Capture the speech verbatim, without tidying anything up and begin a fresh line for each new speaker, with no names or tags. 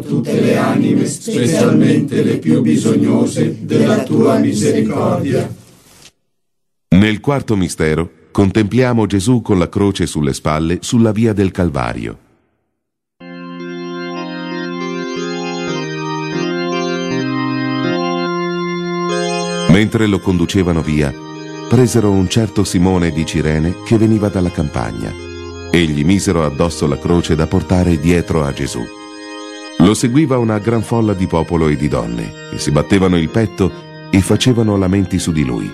tutte le anime, specialmente le più bisognose della tua misericordia.
Nel quarto mistero contempliamo Gesù con la croce sulle spalle sulla via del Calvario. Mentre lo conducevano via, presero un certo Simone di Cirene che veniva dalla campagna e gli misero addosso la croce da portare dietro a Gesù. Lo seguiva una gran folla di popolo e di donne, che si battevano il petto e facevano lamenti su di lui.